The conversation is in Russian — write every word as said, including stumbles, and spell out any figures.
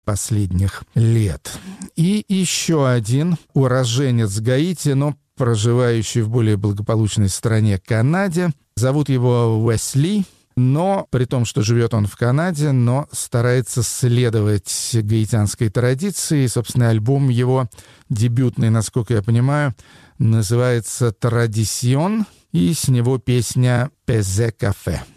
последних лет. И еще один уроженец Гаити, но проживающий в более благополучной стране Канаде. Зовут его Уэсли, но при том, что живет он в Канаде, но старается следовать гаитянской традиции. Собственно, альбом его дебютный, насколько я понимаю, называется «Традисион», и с него песня «Пезе кафе».